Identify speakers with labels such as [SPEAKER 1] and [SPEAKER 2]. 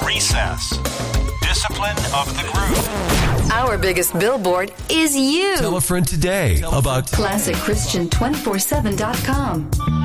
[SPEAKER 1] Recess. Discipline of the Groove.
[SPEAKER 2] Our biggest billboard is you.
[SPEAKER 3] Tell a friend today about
[SPEAKER 2] ClassicChristian247.com.